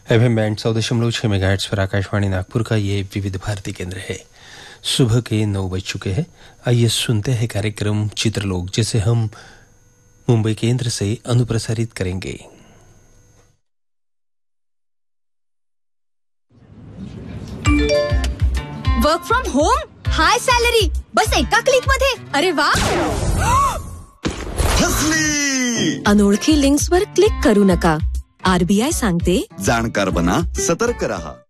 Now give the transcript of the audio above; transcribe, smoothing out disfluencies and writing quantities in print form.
FM band 100.6 megahertz पर आकाशवाणी नागपुर का ये विविध भारती केंद्र है। सुबह के 9 बज चुके हैं। आइए सुनते हैं कार्यक्रम चित्रलोक, जिसे हम मुंबई केंद्र से अनुप्रसारित करेंगे। Work from home, high salary, बस एका क्लिक मध्ये। अरे वा, अनोळखी लिंक्सवर क्लिक करू नका। RBI सांगते, जाणकार बना, सतर्क रहा।